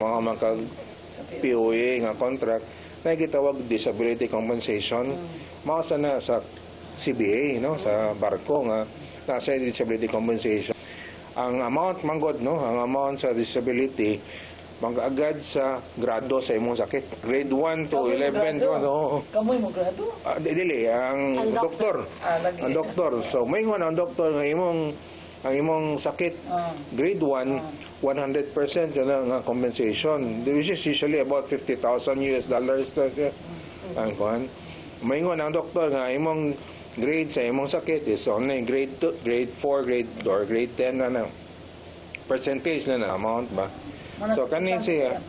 mga POA nga contract na gitawag disability compensation mao na sa CBA no sa barko nga nasa disability compensation ang amount manggod no ang amount sa disability mag-agad sa grado sa imong sakit grade 1 to 11 no kamoy mo grado dili ang doktor ang doktor so maingon ang doktor nga ang imong sakit grade 1 100% yun ang compensation which is usually about $50,000 ang kuhan maingon ang doktor nga imong grade sa imong sakit is only grade 2, grade 4, grade or grade 10 na percentage na amount ba so kanin siya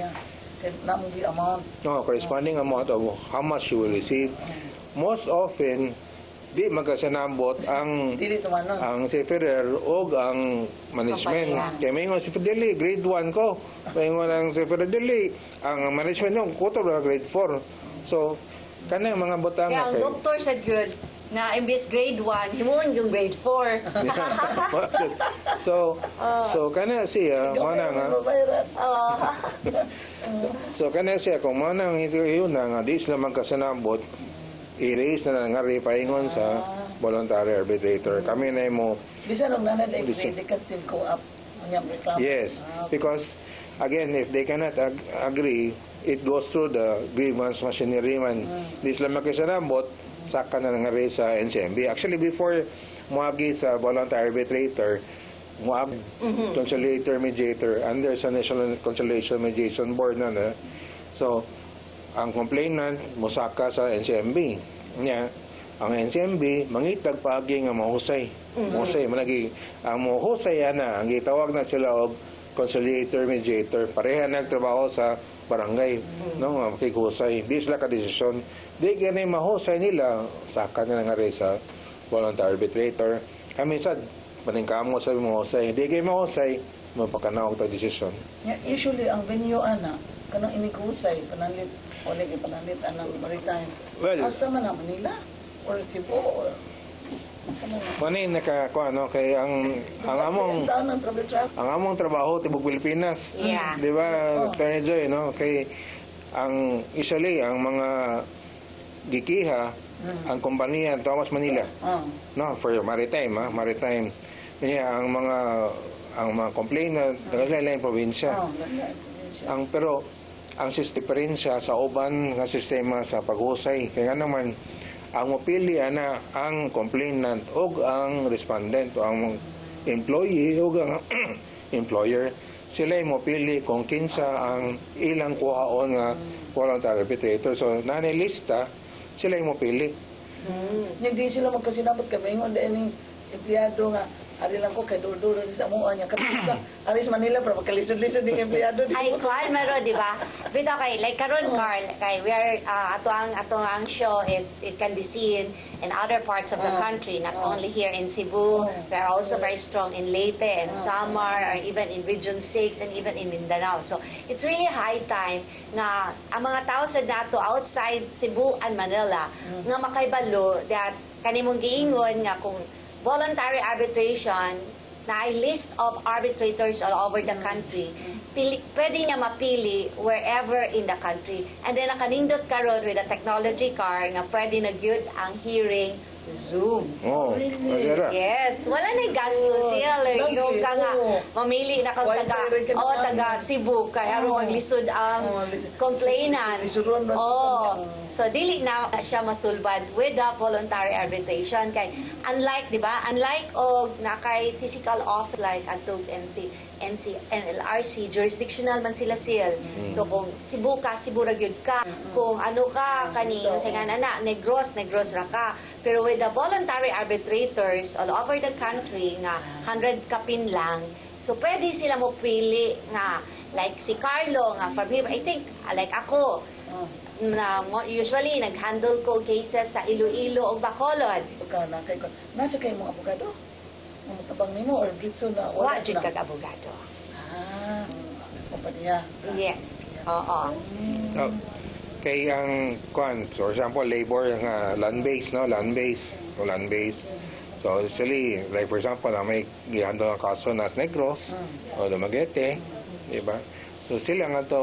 no corresponding amount of how much you will receive most often di magkasanabot ang seferer o ang management. Kaya may si Fideli, grade 1 ko. May ang seferer dili. Ang management yung kuto grade 4. So, kanang mga butang. Kaya ang doktor said good na imbis grade 1, himuon yung grade 4. so kana siya, mana nga. So, kana siya, kung mana nga yun nga, di sila magkasanabot, i-raise na nga paingon sa voluntary arbitrator. Kami na mo bisan og nanad ay kasi go up unyang reklamo. Yes, because again if they cannot agree, it goes through the grievance machinery man. Di sila magkasanabot saka na nga raise sa NCMB. Actually before moagi sa voluntary arbitrator, moag conciliator mediator under sa National Conciliation Mediation Board na. So ang complainant mosaka sa NCMB niya ang NCMB mangitag paagi nga mahusay mahusay managi ang mahusay ana ang gitawag na sila og conciliator mediator pareha nagtrabaho sa barangay no makikihusay di sila ka desisyon di ganay mahusay nila saka na nga sa voluntary arbitrator kami sad paningkamo sa mahusay di kay mahusay mapakanaog ta desisyon usually ang venue ana kanang inigusay panalit o lagi panalit anang maritime asa man na Manila or Cebu or Manin ano kay ang among trabaho tibok Pilipinas di ba Attorney Joy no kay ang usually ang mga gikiha ang kompanya Thomas Manila no for maritime maritime niya ang mga complainant naglain probinsya ang pero ang diferensya sa uban nga sistema sa paghusay kaya naman ang mapili ana ang complainant o ang respondent o ang employee o ang employer sila ay mapili kung kinsa ang ilang kuhaon nga voluntary arbitrator so nanilista sila ay mapili hindi sila magkasinabot kami ngon din empleyado nga ari lang ko kay duro sa amuan niya kapisa aris Manila para magkalisod-lisod ng empleyado ay Carl mero di ba bito kay like karon Carl kay we are ato ang show it can be seen in other parts of the country not only here in Cebu we are also very strong in Leyte and Samar or even in Region 6 and even in Mindanao so it's really high time nga ang mga tao sa dato outside Cebu and Manila nga makaibalo that kanimong giingon nga kung voluntary arbitration na ay list of arbitrators all over the country pwede niya mapili wherever in the country and then nakanindot karon with a technology car nga pwede na gyud ang hearing Zoom. Oh, really? Yes. Wala na gastos sila. Yung ka nga, mamili na kang taga Cebu, kaya maglisod ang complainant. So, dili na siya masulbad with the voluntary arbitration. Kay, unlike, di ba? Unlike na kay physical office like atog NLRC, jurisdictional man sila sil. So, kung Cebu ka, Cebu ra gyud ka. Kung ano ka, kaning sa nga na, Negros ra ka. Pero with the voluntary arbitrators all over the country nga 100 kapin lang, so pwede sila mo pili nga like si Carlo nga from him, I think like ako na usually nag-handle ko cases sa Iloilo o Bacolod. Nasa kayo mong abogado? Matabang nimo or dito na wala jud kag abogado. Kompanya. Yes. Oo. Kay ang for example labor nga land-based no land-based. So usually like for example may gihandle ang kaso na Negros o Dumaguete, di ba? So sila nga to